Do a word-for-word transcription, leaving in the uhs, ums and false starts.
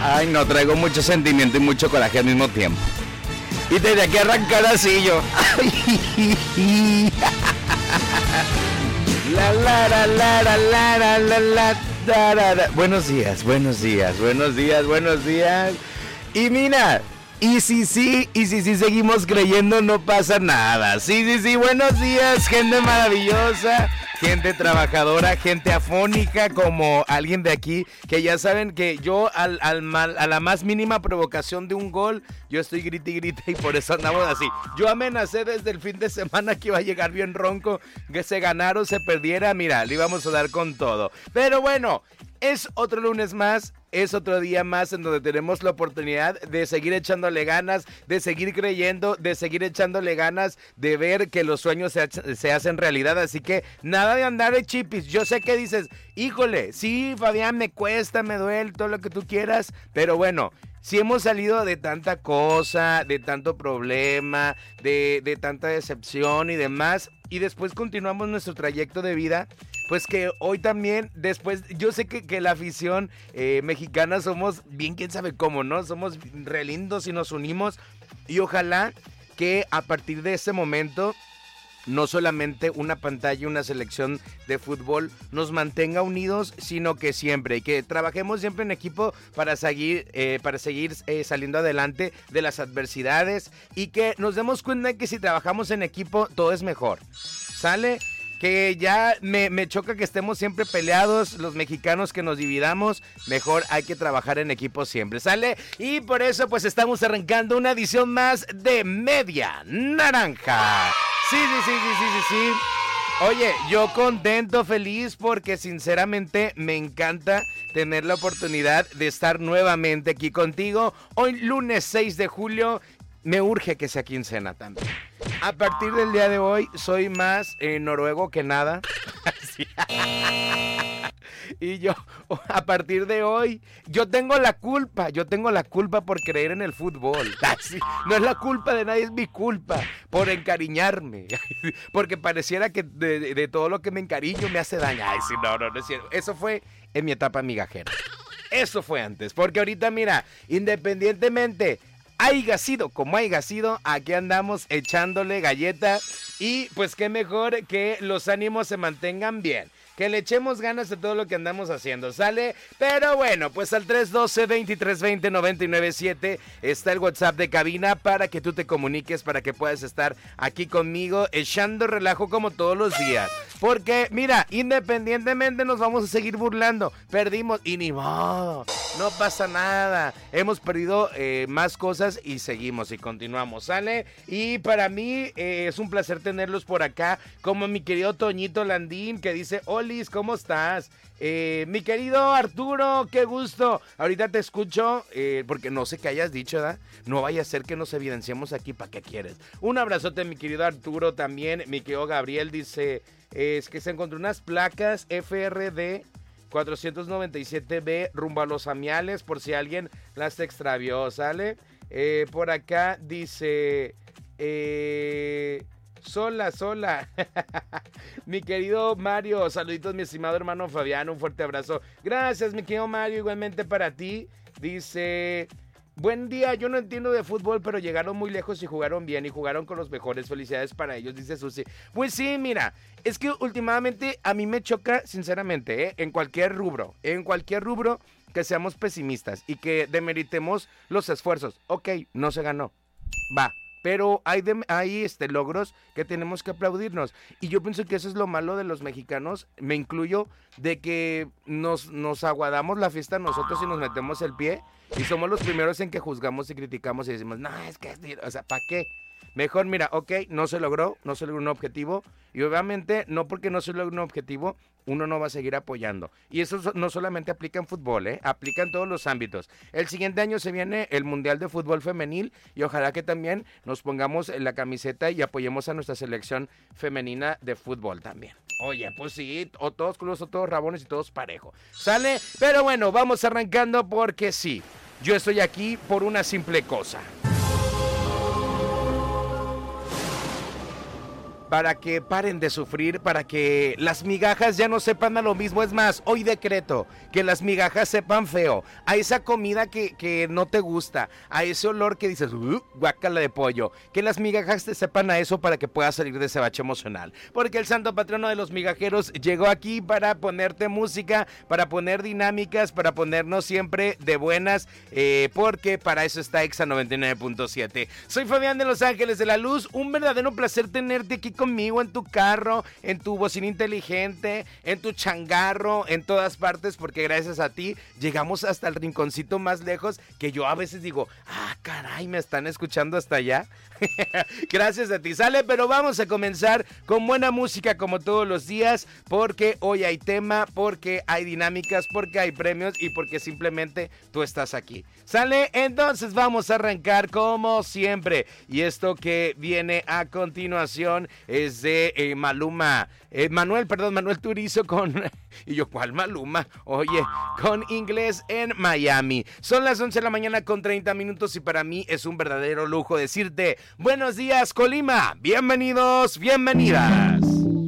Ay, no, traigo mucho sentimiento y mucho coraje al mismo tiempo. Y tenía que arrancar así yo. La la la la la la la la la la la la. Buenos días, buenos días, buenos días, buenos días. Y mira, y si sí, y si sí seguimos creyendo, no pasa nada. Sí, sí, sí, buenos días, gente maravillosa, gente trabajadora, gente afónica como alguien de aquí, que ya saben que yo al, al mal, a la más mínima provocación de un gol, yo estoy grite y grite y por eso andamos así. Yo amenacé desde el fin de semana que iba a llegar bien ronco, que se ganara o se perdiera, mira, le íbamos a dar con todo. Pero bueno, es otro lunes más. Es otro día más en donde tenemos la oportunidad de seguir echándole ganas, de seguir creyendo, de seguir echándole ganas, de ver que los sueños se, se hacen realidad. Así que nada de andar de chipis. Yo sé que dices, híjole, sí, Fabián, me cuesta, me duele, todo lo que tú quieras. Pero bueno, si hemos salido de tanta cosa, de tanto problema, de, de tanta decepción y demás, y después continuamos nuestro trayecto de vida, pues que hoy también, después, yo sé que, que la afición eh, mexicana somos bien, quién sabe cómo, ¿no? Somos re lindos y nos unimos, y ojalá que a partir de ese momento, no solamente una pantalla, una selección de fútbol nos mantenga unidos, sino que siempre, y que trabajemos siempre en equipo para seguir, eh, para seguir eh, saliendo adelante de las adversidades, y que nos demos cuenta que si trabajamos en equipo, todo es mejor. ¿Sale? Que ya me, me choca que estemos siempre peleados, los mexicanos, que nos dividamos, mejor hay que trabajar en equipo siempre, ¿sale? Y por eso pues estamos arrancando una edición más de Media Naranja. Sí, sí, sí, sí, sí, sí, sí. Oye, yo contento, feliz, porque sinceramente me encanta tener la oportunidad de estar nuevamente aquí contigo. Hoy lunes seis de julio, me urge que sea quincena también. A partir del día de hoy soy más eh, noruego que nada. Y yo, a partir de hoy, yo tengo la culpa, yo tengo la culpa por creer en el fútbol. Así, no es la culpa de nadie, es mi culpa por encariñarme. Porque pareciera que de, de, de todo lo que me encariño me hace daño. Ay, sí, no, no, no es cierto. Eso fue en mi etapa migajera. Eso fue antes, porque ahorita, mira, independientemente haiga sido como haiga sido, aquí andamos echándole galleta. Y pues qué mejor que los ánimos se mantengan bien, que le echemos ganas a todo lo que andamos haciendo, ¿sale? Pero bueno, pues al tres uno dos, dos tres dos cero, nueve nueve siete está el WhatsApp de cabina para que tú te comuniques, para que puedas estar aquí conmigo echando relajo como todos los días. Porque, mira, independientemente nos vamos a seguir burlando. Perdimos y ni modo, no pasa nada. Hemos perdido eh, más cosas y seguimos y continuamos, ¿sale? Y para mí eh, es un placer tenerlos por acá, como mi querido Toñito Landín, que dice, Olis, ¿cómo estás? Eh, mi querido Arturo, qué gusto. Ahorita te escucho, eh, porque no sé qué hayas dicho, ¿verdad? No vaya a ser que nos evidenciemos aquí, ¿para qué quieres? Un abrazote, mi querido Arturo, también. Mi querido Gabriel dice, eh, es que se encontró unas placas F R D cuatrocientos noventa y siete B rumbo a Los Amiales, por si alguien las extravió, ¿sale? Eh, por acá dice, eh... Sola, sola. Mi querido Mario, saluditos, mi estimado hermano Fabián, un fuerte abrazo. Gracias, mi querido Mario, igualmente para ti. Dice, buen día, yo no entiendo de fútbol, pero llegaron muy lejos y jugaron bien y jugaron con los mejores. Felicidades para ellos, dice Susi. Pues sí, mira, es que últimamente a mí me choca, sinceramente, ¿eh? en cualquier rubro, en cualquier rubro, que seamos pesimistas y que demeritemos los esfuerzos. Ok, no se ganó, va. Pero hay, de, hay este, logros que tenemos que aplaudirnos. Y yo pienso que eso es lo malo de los mexicanos, me incluyo, de que nos, nos aguadamos la fiesta nosotros y nos metemos el pie. Y somos los primeros en que juzgamos y criticamos y decimos, no, es que, o sea, ¿para qué? Mejor, mira, ok, no se logró, no se logró un objetivo. Y obviamente, no porque no se logre un objetivo, uno no va a seguir apoyando. Y eso no solamente aplica en fútbol, ¿eh? Aplica en todos los ámbitos. El siguiente año se viene el Mundial de Fútbol Femenil y ojalá que también nos pongamos en la camiseta y apoyemos a nuestra selección femenina de fútbol también. Oye, pues sí, o todos culos, o todos rabones y todos parejo. ¿Sale? Pero bueno, vamos arrancando porque sí, yo estoy aquí por una simple cosa. para que paren de sufrir, para que las migajas ya no sepan a lo mismo. Es más, hoy decreto que las migajas sepan feo, a esa comida que, que no te gusta, a ese olor que dices, uh, guácala de pollo, que las migajas te sepan a eso para que puedas salir de ese bache emocional, porque el santo patrono de los migajeros llegó aquí para ponerte música, para poner dinámicas, para ponernos siempre de buenas, eh, porque para eso está Exa noventa y nueve punto siete. Soy Fabián de Los Ángeles de la Luz, un verdadero placer tenerte aquí conmigo en tu carro, en tu bocina inteligente, en tu changarro, en todas partes, porque gracias a ti llegamos hasta el rinconcito más lejos, que yo a veces digo, ah, caray, me están escuchando hasta allá. Gracias a ti, sale, pero vamos a comenzar con buena música como todos los días, porque hoy hay tema, porque hay dinámicas, porque hay premios y porque simplemente tú estás aquí. Sale, entonces vamos a arrancar como siempre, y esto que viene a continuación es de eh, Maluma, eh, Manuel, perdón, Manuel Turizo con, y yo, ¿cuál Maluma? Oye, con Inglés en Miami. Son las once de la mañana con treinta minutos y para mí es un verdadero lujo decirte, buenos días Colima, bienvenidos, bienvenidas.